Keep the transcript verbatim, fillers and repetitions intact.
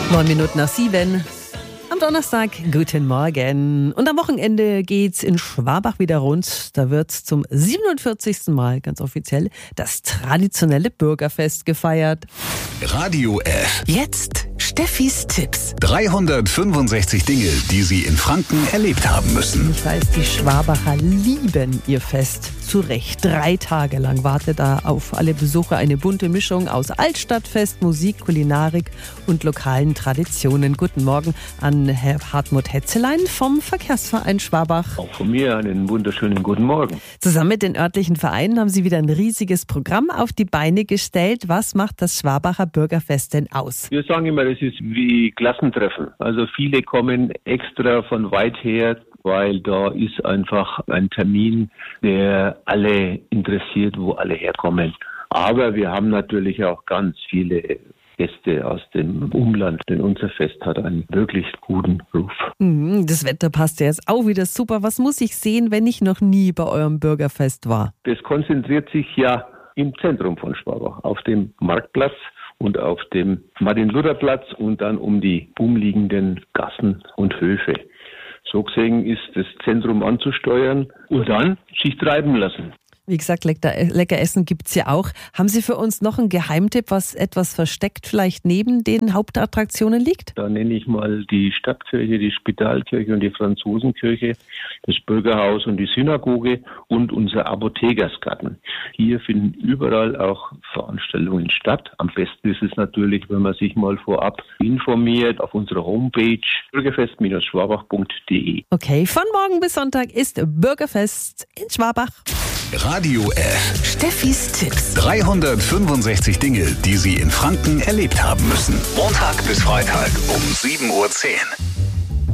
Neun Minuten nach sieben. Am Donnerstag, guten Morgen. Und am Wochenende geht's in Schwabach wieder rund. Da wird zum siebenundvierzigsten Mal, ganz offiziell, das traditionelle Bürgerfest gefeiert. Radio F. Jetzt Steffis Tipps. dreihundertfünfundsechzig Dinge, die Sie in Franken erlebt haben müssen. Ich weiß, die Schwabacher lieben ihr Fest. Zu Recht. Drei Tage lang wartet da auf alle Besucher eine bunte Mischung aus Altstadtfest, Musik, Kulinarik und lokalen Traditionen. Guten Morgen an Herr Hartmut Hetzelein vom Verkehrsverein Schwabach. Auch von mir einen wunderschönen guten Morgen. Zusammen mit den örtlichen Vereinen haben Sie wieder ein riesiges Programm auf die Beine gestellt. Was macht das Schwabacher Bürgerfest denn aus? Wir sagen immer, das ist wie Klassentreffen. Also viele kommen extra von weit her, weil da ist einfach ein Termin, der alle interessiert, wo alle herkommen. Aber wir haben natürlich auch ganz viele Gäste aus dem Umland, denn unser Fest hat einen wirklich guten Ruf. Das Wetter passt ja jetzt auch wieder super. Was muss ich sehen, wenn ich noch nie bei eurem Bürgerfest war? Das konzentriert sich ja im Zentrum von Schwabach, auf dem Marktplatz und auf dem Martin-Luther-Platz und dann um die umliegenden Gassen und Höfe. So gesehen ist das Zentrum anzusteuern und dann sich treiben lassen. Wie gesagt, lecker, lecker Essen gibt's ja auch. Haben Sie für uns noch einen Geheimtipp, was etwas versteckt vielleicht neben den Hauptattraktionen liegt? Da nenne ich mal die Stadtkirche, die Spitalkirche und die Franzosenkirche, das Bürgerhaus und die Synagoge und unser Apothekersgarten. Hier finden überall auch Veranstaltungen statt. Am besten ist es natürlich, wenn man sich mal vorab informiert auf unserer Homepage bürgerfest schwabach punkt de. Okay, von morgen bis Sonntag ist Bürgerfest in Schwabach. Radio F. Steffis Tipps. dreihundertfünfundsechzig Dinge, die Sie in Franken erlebt haben müssen. Montag bis Freitag um sieben Uhr zehn.